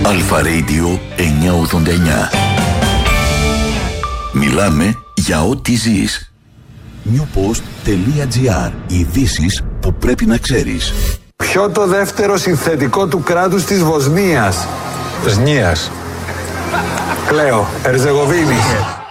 Αλφα Radio 989. Μιλάμε για ό,τι ζεις. newpost.gr. Ειδήσεις που πρέπει να ξέρεις. Ποιο το δεύτερο συνθετικό του κράτους της Βοσνίας? Σνίας. Κλαίω. Ερζεγοβίνης.